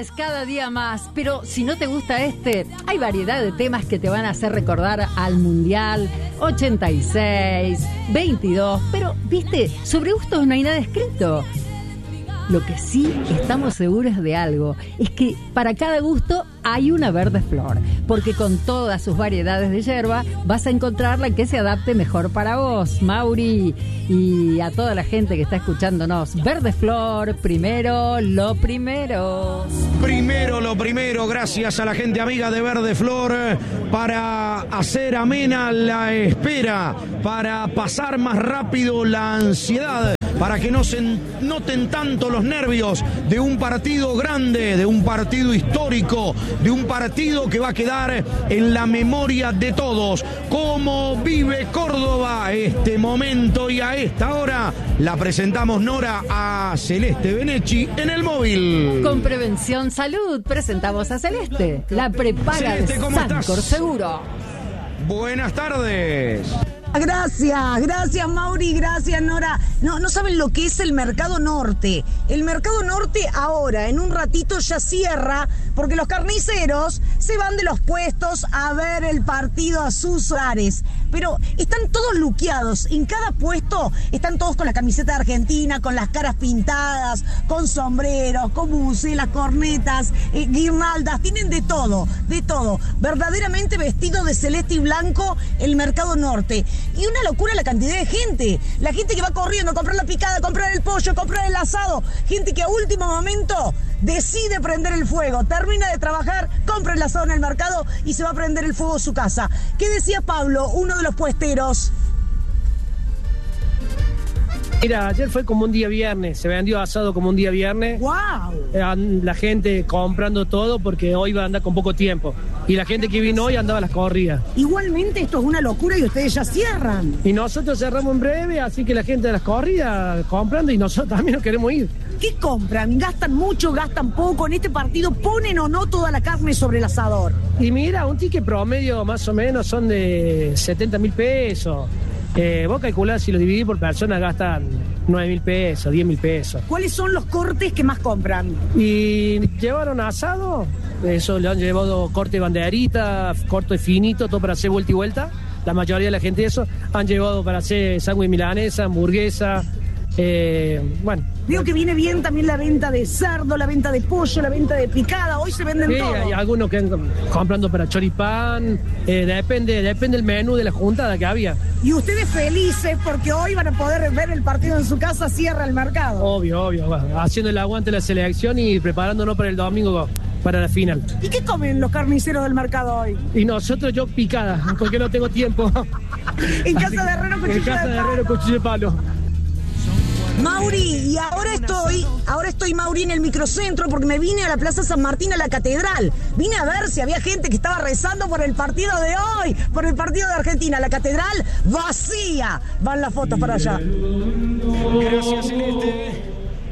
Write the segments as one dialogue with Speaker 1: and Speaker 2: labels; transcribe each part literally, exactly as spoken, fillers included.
Speaker 1: es cada día más, pero si no te gusta este, hay variedad de temas que te van a hacer recordar al Mundial ochenta y seis, veintidós, pero, viste, sobre gustos no hay nada escrito. Lo que sí estamos seguros de algo es que para cada gusto hay una verde flor, porque con todas sus variedades de yerba vas a encontrar la que se adapte mejor para vos, Mauri, y a toda la gente que está escuchándonos. Verde Flor, primero lo primero.
Speaker 2: Primero lo primero, gracias a la gente amiga de Verde Flor para hacer amena la espera, para pasar más rápido la ansiedad, para que no se noten tanto los nervios de un partido grande, de un partido histórico, de un partido que va a quedar en la memoria de todos. ¿Cómo vive Córdoba este momento? Y a esta hora la presentamos, Nora, a Celeste Benecci en el móvil.
Speaker 1: Con Prevención Salud presentamos a Celeste, la prepaga
Speaker 2: Celeste,
Speaker 1: de
Speaker 2: ¿cómo
Speaker 1: Sancor
Speaker 2: estás?
Speaker 1: Seguro.
Speaker 2: Buenas tardes.
Speaker 3: Gracias, gracias Mauri, gracias Nora. No, no saben lo que es el Mercado Norte. El Mercado Norte ahora, en un ratito ya cierra, porque los carniceros se van de los puestos a ver el partido a sus hogares. Pero están todos luqueados, en cada puesto están todos con la camiseta de Argentina, con las caras pintadas, con sombreros, con bucelas, cornetas, eh, guirnaldas, tienen de todo, de todo. Verdaderamente vestido de celeste y blanco el Mercado Norte. Y una locura la cantidad de gente. La gente que va corriendo a comprar la picada, a comprar el pollo, a comprar el asado. Gente que a último momento decide prender el fuego. Termina de trabajar, compra el asado en el mercado y se va a prender el fuego en su casa. ¿Qué decía Pablo, uno de los puesteros?
Speaker 4: Mira, ayer fue como un día viernes, se vendió asado como un día viernes.
Speaker 3: ¡Wow!
Speaker 4: La gente comprando todo porque hoy va a andar con poco tiempo. Y la gente que vino hoy andaba a las corridas.
Speaker 3: Igualmente esto es una locura y ustedes ya cierran.
Speaker 4: Y nosotros cerramos en breve, así que la gente de las corridas comprando y nosotros también nos queremos ir.
Speaker 3: ¿Qué compran? ¿Gastan mucho, gastan poco? ¿En este partido ponen o no toda la carne sobre el asador?
Speaker 4: Y mira, un ticket promedio más o menos son de setenta mil pesos. Eh, vos calculás, si lo dividís por persona, gastan nueve mil pesos, diez mil pesos.
Speaker 3: ¿Cuáles son los cortes que más compran?
Speaker 4: Y llevaron asado, eso le han llevado corte de banderita, corte finito, todo para hacer vuelta y vuelta. La mayoría de la gente eso han llevado para hacer sándwich milanesa, hamburguesa, eh, bueno.
Speaker 3: Veo que viene bien también la venta de cerdo, la venta de pollo, la venta de picada. Hoy se venden
Speaker 4: Sí,
Speaker 3: todo.
Speaker 4: hay algunos que están comprando para choripán, eh, depende, depende del menú de la juntada que había.
Speaker 3: Y ustedes felices porque hoy van a poder ver el partido en su casa, cierra el mercado.
Speaker 4: Obvio, obvio, va, haciendo el aguante de la selección y preparándonos para el domingo, para la final.
Speaker 3: ¿Y qué comen los carniceros del mercado hoy?
Speaker 4: Y nosotros yo picada, porque no tengo tiempo.
Speaker 3: En casa de Herrero, cuchillo
Speaker 4: En casa
Speaker 3: de
Speaker 4: de
Speaker 3: palo.
Speaker 4: Herrero, cuchillo de palo.
Speaker 3: Mauri, y ahora estoy, ahora estoy Mauri en el microcentro porque me vine a la Plaza San Martín, a la Catedral. Vine a ver si había gente que estaba rezando por el partido de hoy, por el partido de Argentina. La Catedral vacía. Van las fotos para allá.
Speaker 2: Gracias, Celeste.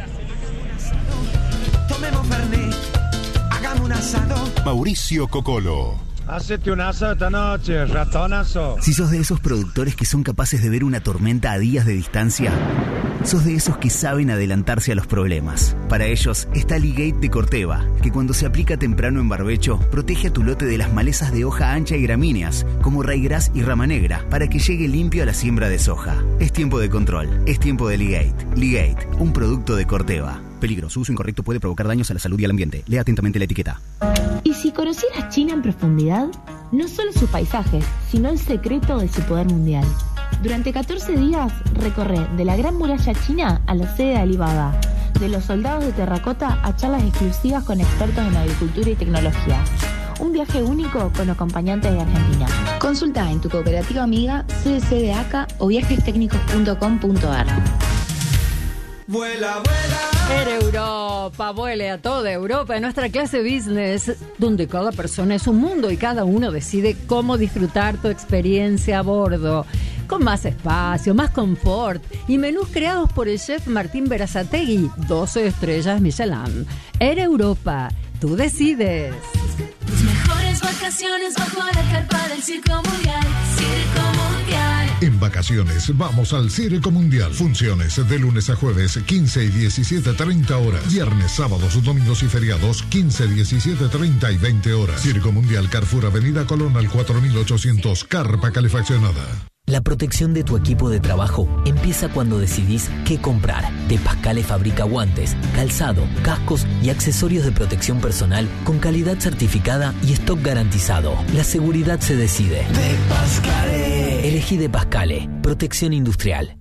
Speaker 5: Tomemos fernet, hagamos un asado.
Speaker 6: Mauricio Cocolo.
Speaker 7: Hacete un asado esta noche, ratonazo.
Speaker 8: Si sos de esos productores que son capaces de ver una tormenta a días de distancia, sos de esos que saben adelantarse a los problemas. Para ellos está Ligate de Corteva, que cuando se aplica temprano en barbecho, protege a tu lote de las malezas de hoja ancha y gramíneas, como raigras y rama negra, para que llegue limpio a la siembra de soja. Es tiempo de control, es tiempo de Ligate. Ligate, un producto de Corteva. Peligro, su uso incorrecto puede provocar daños a la salud y al ambiente. Lea atentamente la etiqueta.
Speaker 9: ¿Y si conocieras China en profundidad? No solo sus paisajes, sino el secreto de su poder mundial. Durante catorce días recorre de la Gran Muralla China a la sede de Alibaba, de los soldados de terracota a charlas exclusivas con expertos en agricultura y tecnología. Un viaje único con acompañantes de Argentina. Consulta en tu cooperativa amiga C D C de A C A o viajes técnicos punto com punto a r.
Speaker 5: Vuela, vuela.
Speaker 1: Air Europa, vuele a toda Europa en nuestra clase business, donde cada persona es un mundo y cada uno decide cómo disfrutar tu experiencia a bordo. Con más espacio, más confort y menús creados por el chef Martín Berazategui, doce estrellas Michelin. Air Europa, tú decides.
Speaker 10: Tus mejores vacaciones bajo la carpa del Circo Mundial. Circo Mundial.
Speaker 6: En vacaciones, vamos al Circo Mundial. Funciones de lunes a jueves, quince y diecisiete treinta horas. Viernes, sábados, domingos y feriados, quince, diecisiete treinta y veinte horas. Circo Mundial, Carrefour, Avenida Colón al cuatro mil ochocientos, carpa calefaccionada.
Speaker 10: La protección de tu equipo de trabajo empieza cuando decidís qué comprar. De Pascale fabrica guantes, calzado, cascos y accesorios de protección personal con calidad certificada y stock garantizado. La seguridad se decide. De Pascale. Elegí De Pascale. Protección industrial.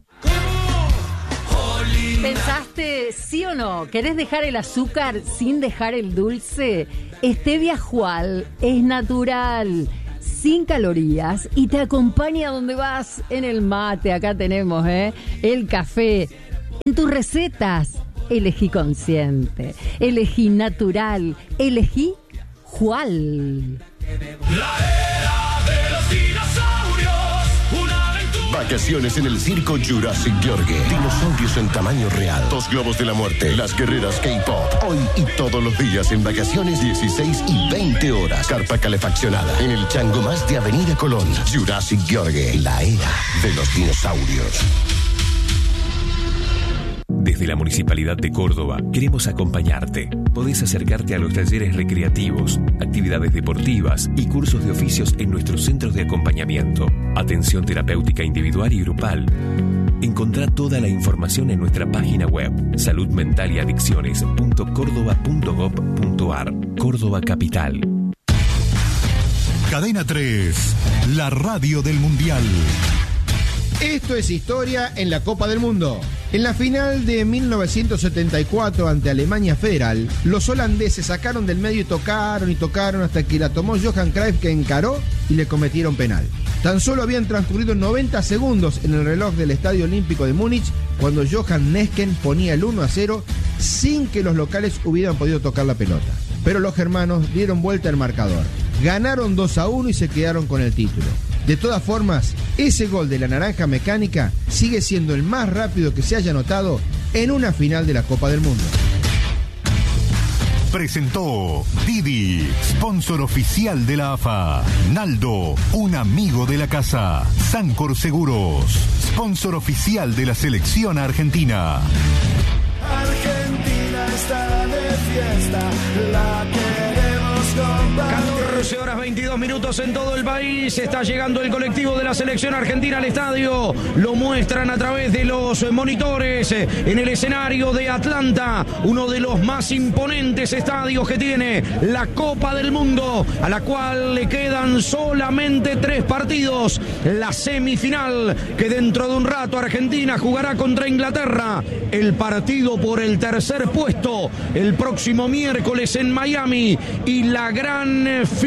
Speaker 1: ¿Pensaste sí o no? ¿Querés dejar el azúcar sin dejar el dulce? Stevia Jual es natural, sin calorías y te acompaña a donde vas. En el mate, acá tenemos ¿eh? el café. En tus recetas, elegí consciente, elegí natural, elegí Jual.
Speaker 11: La era de los dinosaurios, una aventura.
Speaker 12: Vacaciones en el circo Jurassic Yorgue. Dinosaurios en tamaño real. Dos globos de la muerte. Las guerreras K-pop. Hoy y todos los días en vacaciones, dieciséis y veinte horas. Carpa calefaccionada. En el chango más de Avenida Colón. Jurassic Yorgue. La era de los dinosaurios.
Speaker 13: Desde la Municipalidad de Córdoba queremos acompañarte. Podés acercarte a los talleres recreativos, actividades deportivas y cursos de oficios en nuestros centros de acompañamiento. Atención terapéutica individual y grupal. Encontrá toda la información en nuestra página web salud mental y adicciones punto córdoba punto gob punto ar. Córdoba Capital.
Speaker 6: Cadena tres, la radio del Mundial.
Speaker 14: Esto es historia en la Copa del Mundo. En la final de mil novecientos setenta y cuatro ante Alemania Federal, los holandeses sacaron del medio y tocaron y tocaron hasta que la tomó Johan Cruyff, que encaró y le cometieron penal. Tan solo habían transcurrido noventa segundos en el reloj del Estadio Olímpico de Múnich cuando Johan Nesken ponía el uno a cero sin que los locales hubieran podido tocar la pelota. Pero los germanos dieron vuelta al marcador. Ganaron dos a uno y se quedaron con el título. De todas formas, ese gol de la naranja mecánica sigue siendo el más rápido que se haya anotado en una final de la Copa del Mundo.
Speaker 6: Presentó Didi, sponsor oficial de la A F A. Naldo, un amigo de la casa. Sancor Seguros, sponsor oficial de la selección argentina.
Speaker 5: Argentina está de fiesta, la queremos compartir.
Speaker 2: catorce horas veintidós minutos en todo el país. Está llegando el colectivo de la selección argentina al estadio. Lo muestran a través de los monitores en el escenario de Atlanta, uno de los más imponentes estadios que tiene la Copa del Mundo, a la cual le quedan solamente tres partidos. La semifinal, que dentro de un rato Argentina jugará contra Inglaterra. El partido por el tercer puesto el próximo miércoles en Miami, y la gran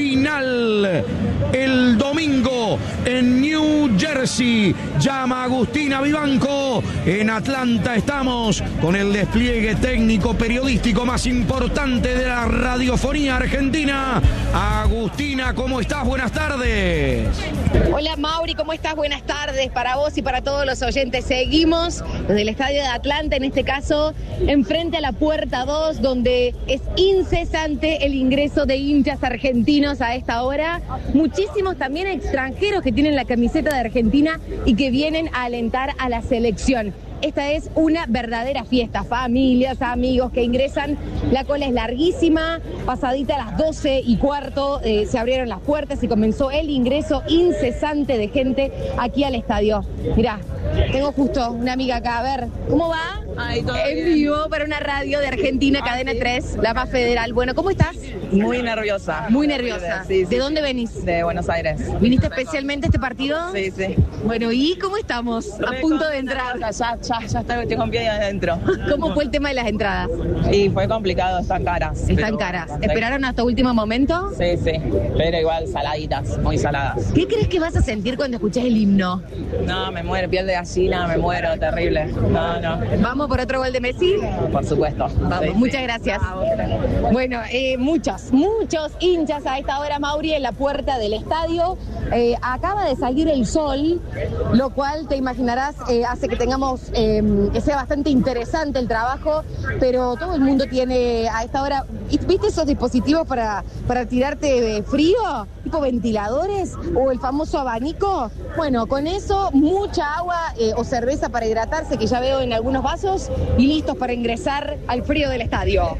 Speaker 2: final el domingo en New Jersey. Llama Agustina Vivanco. En Atlanta estamos con el despliegue técnico periodístico más importante de la radiofonía argentina. Agustina, ¿cómo estás? Buenas tardes.
Speaker 15: Hola Mauri, ¿cómo estás? Buenas tardes para vos y para todos los oyentes. Seguimos desde el estadio de Atlanta, en este caso enfrente a la puerta dos, donde es incesante el ingreso de hinchas argentinos a esta hora. Muchísimos también extranjeros que tienen la camiseta de Argentina y que vienen a alentar a la selección. Esta es una verdadera fiesta, familias, amigos que ingresan, la cola es larguísima, pasadita a las doce y cuarto eh, se abrieron las puertas y comenzó el ingreso incesante de gente aquí al estadio. Mirá, tengo justo una amiga acá, a ver, ¿cómo va?
Speaker 16: Ay, todo
Speaker 15: en
Speaker 16: bien.
Speaker 15: vivo para una radio de Argentina,
Speaker 16: Ah,
Speaker 15: Cadena
Speaker 16: sí.
Speaker 15: tres, la más federal. Bueno, ¿cómo estás?
Speaker 16: Muy nerviosa.
Speaker 15: Muy nerviosa.
Speaker 16: Sí, sí,
Speaker 15: ¿De
Speaker 16: sí.
Speaker 15: dónde venís?
Speaker 16: De Buenos Aires.
Speaker 15: ¿Viniste especialmente a este partido?
Speaker 16: Sí, sí.
Speaker 15: Bueno, ¿y cómo estamos? A punto de entrar.
Speaker 16: Ya, ya, ya estoy, estoy con pie adentro.
Speaker 15: ¿Cómo fue el tema de las entradas?
Speaker 16: Y fue complicado, están caras.
Speaker 15: Están
Speaker 16: pero
Speaker 15: caras.
Speaker 16: bueno,
Speaker 15: ¿Esperaron hasta último momento?
Speaker 16: Sí, sí. Pero igual saladitas, muy saladas.
Speaker 15: ¿Qué crees que vas a sentir cuando escuches el himno?
Speaker 16: No, me muero, piel de gallina, me muero, terrible. No, no.
Speaker 15: ¿Vamos por otro gol de Messi?
Speaker 16: Por supuesto.
Speaker 15: Vamos,
Speaker 16: Sí,
Speaker 15: muchas
Speaker 16: sí.
Speaker 15: gracias. Bueno, eh, muchos, muchos hinchas a esta hora, Mauri, en la puerta del estadio. Eh, acaba de salir el sol, lo cual te imaginarás eh, hace que tengamos, eh, que sea bastante interesante el trabajo, pero todo el mundo tiene a esta hora, ¿viste esos dispositivos para, para tirarte de frío? tipo ventiladores o el famoso abanico. Bueno, con eso, mucha agua eh, o cerveza para hidratarse, que ya veo en algunos vasos, y listos para ingresar al frío del estadio.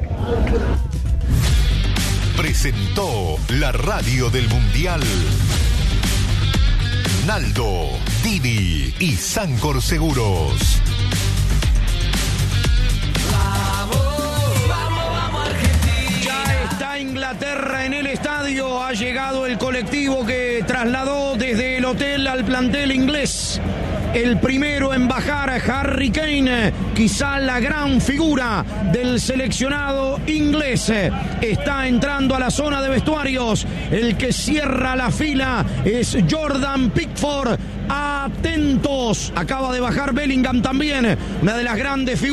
Speaker 17: Presentó la radio del Mundial Naldo, Didi y Sancor Seguros.
Speaker 2: Inglaterra en el estadio, ha llegado el colectivo que trasladó desde el hotel al plantel inglés. El primero en bajar, Harry Kane, quizá la gran figura del seleccionado inglés. Está entrando a la zona de vestuarios. El que cierra la fila es Jordan Pickford. Atentos, acaba de bajar Bellingham también, una de las grandes figuras.